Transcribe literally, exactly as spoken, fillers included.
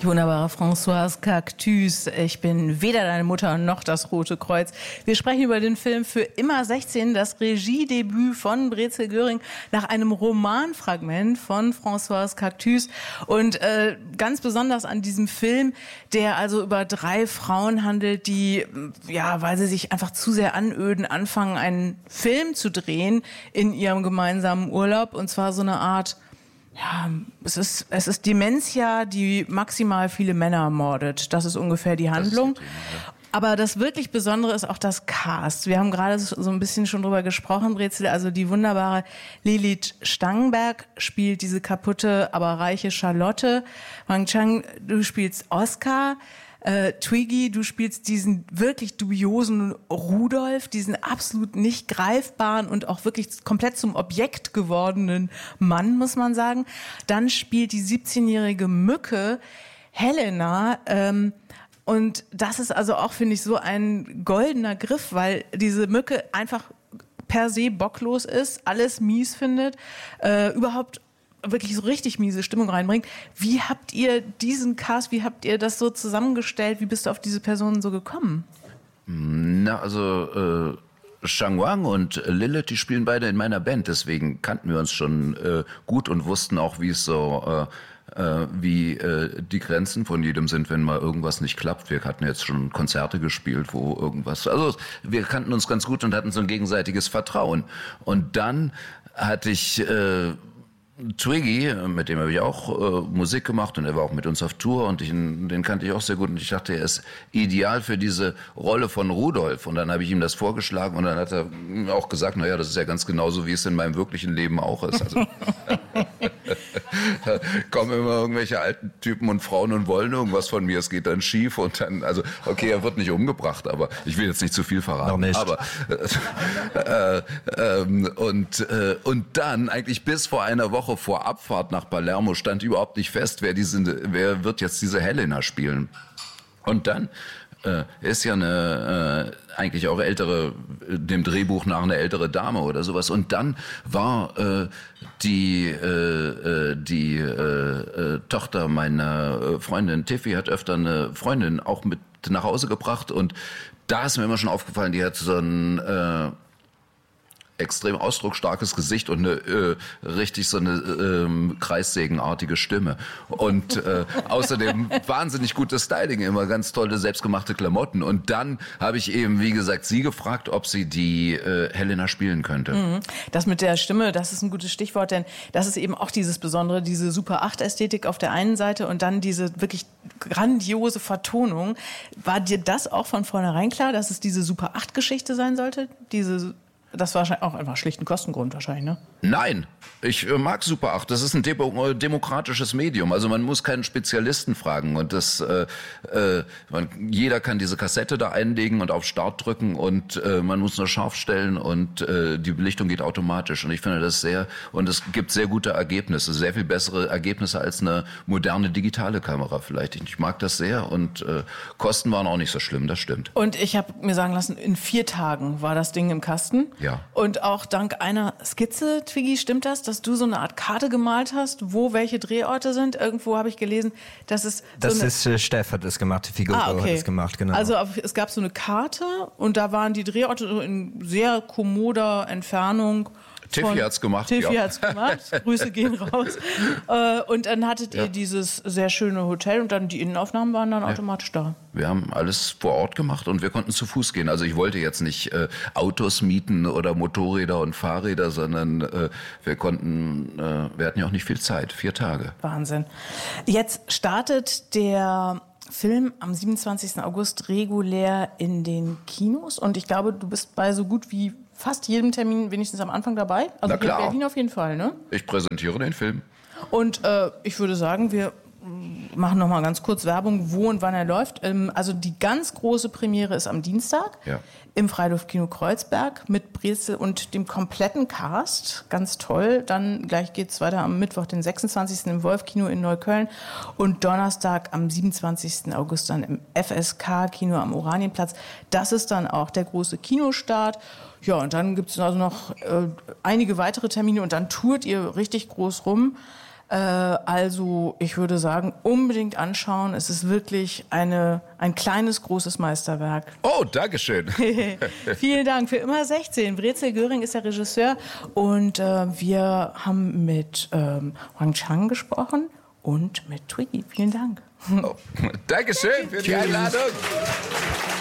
Die wunderbare Françoise Cactus. Ich bin weder deine Mutter noch das Rote Kreuz. Wir sprechen über den Film Für immer sechzehn, das Regiedebüt von Brezel Göring nach einem Romanfragment von Françoise Cactus. Und äh, ganz besonders an diesem Film, der also über drei Frauen handelt, die, ja, weil sie sich einfach zu sehr anöden, anfangen, einen Film zu drehen in ihrem gemeinsamen Urlaub. Und zwar so eine Art... Ja, es ist, es ist Dementia, die maximal viele Männer mordet. Das ist ungefähr die Handlung. Das ist die Thema, ja. Aber das wirklich Besondere ist auch das Cast. Wir haben gerade so ein bisschen schon drüber gesprochen, Brezel. Also die wunderbare Lilith Stangenberg spielt diese kaputte, aber reiche Charlotte. Wang Chang, du spielst Oscar. Äh, Twiggy, du spielst diesen wirklich dubiosen Rudolf, diesen absolut nicht greifbaren und auch wirklich komplett zum Objekt gewordenen Mann, muss man sagen. Dann spielt die siebzehnjährige Mücke Helena, ähm, und das ist also auch, finde ich, so ein goldener Griff, weil diese Mücke einfach per se bocklos ist, alles mies findet, äh, überhaupt wirklich so richtig miese Stimmung reinbringt. Wie habt ihr diesen Cast, wie habt ihr das so zusammengestellt? Wie bist du auf diese Personen so gekommen? Na, also äh, Shang Wang und Lilith, die spielen beide in meiner Band, deswegen kannten wir uns schon äh, gut und wussten auch, wie es so äh, äh, wie äh, die Grenzen von jedem sind, wenn mal irgendwas nicht klappt. Wir hatten jetzt schon Konzerte gespielt, wo irgendwas, also wir kannten uns ganz gut und hatten so ein gegenseitiges Vertrauen. Und dann hatte ich äh, Twiggy, mit dem habe ich auch äh, Musik gemacht und er war auch mit uns auf Tour und ich, den kannte ich auch sehr gut und ich dachte, er ist ideal für diese Rolle von Rudolf und dann habe ich ihm das vorgeschlagen und dann hat er auch gesagt, naja, das ist ja ganz genauso, wie es in meinem wirklichen Leben auch ist. Also da kommen immer irgendwelche alten Typen und Frauen und wollen irgendwas von mir, es geht dann schief und dann, also okay, er wird nicht umgebracht, aber ich will jetzt nicht zu viel verraten. Noch nicht. Aber äh, äh, und, äh, und dann, eigentlich bis vor einer Woche vor Abfahrt nach Palermo stand überhaupt nicht fest, wer diese, wer wird jetzt diese Helena spielen. Und dann äh, ist ja eine äh, eigentlich auch ältere, dem Drehbuch nach eine ältere Dame oder sowas. Und dann war äh, die äh, die äh, äh, Tochter meiner Freundin Tiffy hat öfter eine Freundin auch mit nach Hause gebracht und da ist mir immer schon aufgefallen, die hat so ein äh, extrem ausdrucksstarkes Gesicht und eine äh, richtig so eine ähm, kreissägenartige Stimme und äh, außerdem wahnsinnig gutes Styling, immer ganz tolle selbstgemachte Klamotten und dann habe ich eben, wie gesagt, sie gefragt, ob sie die äh, Helena spielen könnte. Das mit der Stimme, das ist ein gutes Stichwort, denn das ist eben auch dieses Besondere, diese Super acht Ästhetik auf der einen Seite und dann diese wirklich grandiose Vertonung. War dir das auch von vornherein klar, dass es diese Super acht Geschichte sein sollte? Diese Das war wahrscheinlich auch einfach schlicht ein Kostengrund wahrscheinlich, ne? Nein, ich äh, mag Super acht. Das ist ein de- demokratisches Medium. Also man muss keinen Spezialisten fragen und das äh, äh, man, jeder kann diese Kassette da einlegen und auf Start drücken und äh, man muss nur scharf stellen und äh, die Belichtung geht automatisch. Und ich finde das sehr und es gibt sehr gute Ergebnisse, sehr viel bessere Ergebnisse als eine moderne digitale Kamera vielleicht. Ich, ich mag das sehr und äh, Kosten waren auch nicht so schlimm. Das stimmt. Und ich habe mir sagen lassen, in vier Tagen war das Ding im Kasten. Ja. Und auch dank einer Skizze, Twiggy, stimmt das, dass du so eine Art Karte gemalt hast, wo welche Drehorte sind? Irgendwo habe ich gelesen, dass es... Das so eine ist, äh, Steff hat das gemacht, Figaro ah, okay. hat das gemacht, genau. Also auf, es gab so eine Karte und da waren die Drehorte so in sehr kommoder Entfernung. Tiffy hat's gemacht. Tiffy ja. hat's gemacht. Grüße gehen raus. Äh, und dann hattet ja. ihr dieses sehr schöne Hotel und dann die Innenaufnahmen waren dann ja. automatisch da. Wir haben alles vor Ort gemacht und wir konnten zu Fuß gehen. Also ich wollte jetzt nicht äh, Autos mieten oder Motorräder und Fahrräder, sondern äh, wir konnten, äh, wir hatten ja auch nicht viel Zeit, vier Tage. Wahnsinn. Jetzt startet der Film am siebenundzwanzigsten August regulär in den Kinos und ich glaube, du bist bei so gut wie fast jedem Termin wenigstens am Anfang dabei. Also Na klar. in Berlin auf jeden Fall, ne? Ich präsentiere den Film. Und äh, ich würde sagen, wir machen noch mal ganz kurz Werbung, wo und wann er läuft. Ähm, also die ganz große Premiere ist am Dienstag ja. im Freiluft-Kino Kreuzberg mit Brezel und dem kompletten Cast. Ganz toll. Dann gleich geht's weiter am Mittwoch, den sechsundzwanzigsten im Wolf-Kino in Neukölln und Donnerstag am siebenundzwanzigsten August dann im F S K-Kino am Oranienplatz. Das ist dann auch der große Kinostart. Ja, und dann gibt's also noch äh, einige weitere Termine und dann tourt ihr richtig groß rum. Äh, also ich würde sagen, unbedingt anschauen. Es ist wirklich eine, ein kleines, großes Meisterwerk. Oh, Dankeschön. Vielen Dank. Für immer sechzehn. Brezel Göring ist der Regisseur und äh, wir haben mit ähm, Wang Chang gesprochen und mit Twiggy. Vielen Dank. Oh, Dankeschön für die Einladung.